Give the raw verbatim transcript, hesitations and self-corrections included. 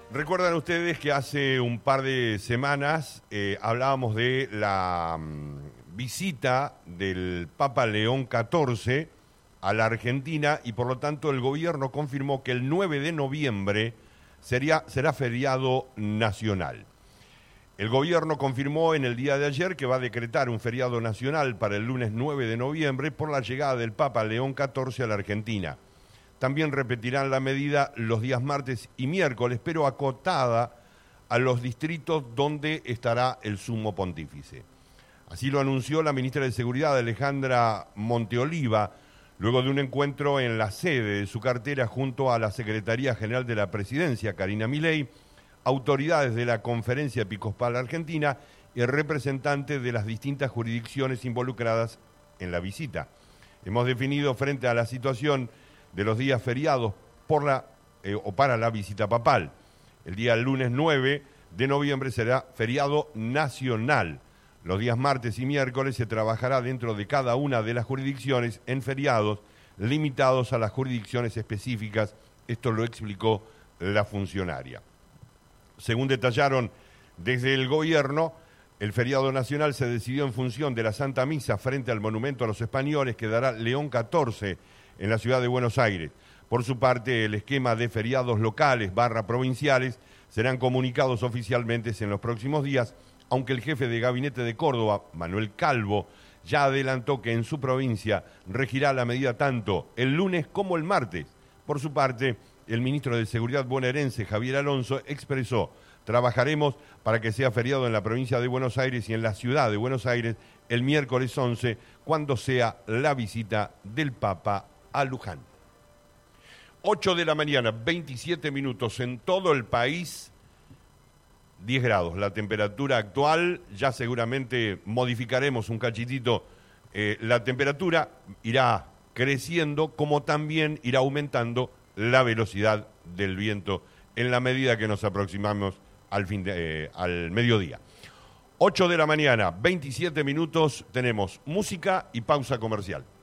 Recuerdan ustedes que hace un par de semanas eh, hablábamos de la um, visita del Papa León catorce a la Argentina y por lo tanto el gobierno confirmó que el nueve de noviembre sería, será feriado nacional. El gobierno confirmó en el día de ayer que va a decretar un feriado nacional para el lunes nueve de noviembre por la llegada del Papa León catorce a la Argentina. También repetirán la medida los días martes y miércoles, pero acotada a los distritos donde estará el sumo pontífice. Así lo anunció la ministra de Seguridad, Alejandra Monteoliva, luego de un encuentro en la sede de su cartera junto a la Secretaría General de la Presidencia, Karina Milei, autoridades de la Conferencia Episcopal Argentina y representantes de las distintas jurisdicciones involucradas en la visita. Hemos definido frente a la situación de los días feriados por la, eh, o para la visita papal. El día lunes nueve de noviembre será feriado nacional. Los días martes y miércoles se trabajará dentro de cada una de las jurisdicciones en feriados limitados a las jurisdicciones específicas. Esto lo explicó la funcionaria. Según detallaron desde el gobierno, el feriado nacional se decidió en función de la Santa Misa frente al Monumento a los Españoles que dará León catorce en la ciudad de Buenos Aires. Por su parte, el esquema de feriados locales barra provinciales serán comunicados oficialmente en los próximos días, aunque el jefe de gabinete de Córdoba, Manuel Calvo, ya adelantó que en su provincia regirá la medida tanto el lunes como el martes. Por su parte, el ministro de Seguridad bonaerense, Javier Alonso, expresó: trabajaremos para que sea feriado en la provincia de Buenos Aires y en la ciudad de Buenos Aires el miércoles once, cuando sea la visita del Papa a Luján. ocho de la mañana, veintisiete minutos en todo el país, diez grados. La temperatura actual, ya seguramente modificaremos un cachitito. Eh, la temperatura irá creciendo, como también irá aumentando la velocidad del viento en la medida que nos aproximamos al, fin de, eh, al mediodía. ocho de la mañana, veintisiete minutos, tenemos música y pausa comercial.